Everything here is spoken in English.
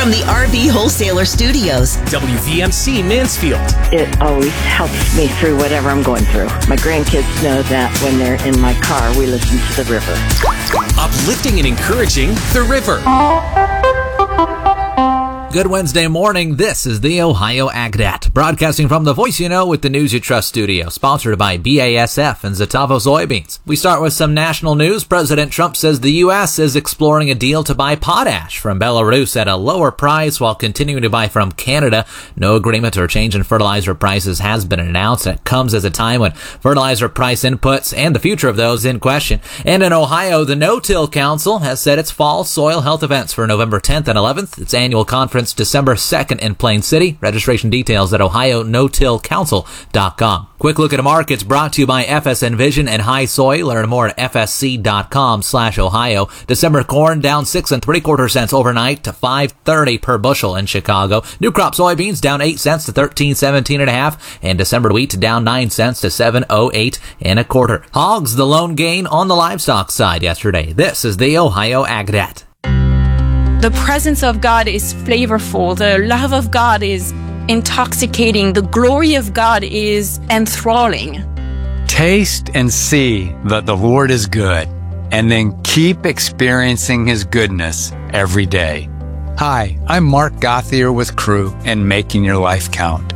from the RV Wholesaler Studios. WVMC Mansfield. It always helps me through whatever I'm going through. My grandkids know that when they're in my car, we listen to the river. Uplifting and encouraging the river. Good Wednesday morning. This is the Ohio AgNet, broadcasting from the Voice You Know with the News You Trust studio, sponsored by BASF and Zetavo soybeans. We start with some national news. President Trump says the U.S. is exploring a deal to buy potash from Belarus at a lower price while continuing to buy from Canada. No agreement or change in fertilizer prices has been announced. It comes as a time when fertilizer price inputs and the future of those in question. And in Ohio, the No-Till Council has set its fall soil health events for November 10th and 11th. Its annual conference December 2nd in Plain City. Registration details at OhioNoTillCouncil.com. Quick look at the markets brought to you by FSN Vision and High Soy. Learn more at FSC.com/Ohio. December corn down 6 3/4 cents overnight to $5.30 per bushel in Chicago. New crop soybeans down 8 cents to $13.17.5, and December wheat down 9 cents to $7.08 1/4. Hogs the lone gain on the livestock side yesterday. This is the Ohio AgNet. The presence of God is flavorful. The love of God is intoxicating. The glory of God is enthralling. Taste and see that the Lord is good, and then keep experiencing His goodness every day. Hi, I'm Mark Gothier with Crew and Making Your Life Count.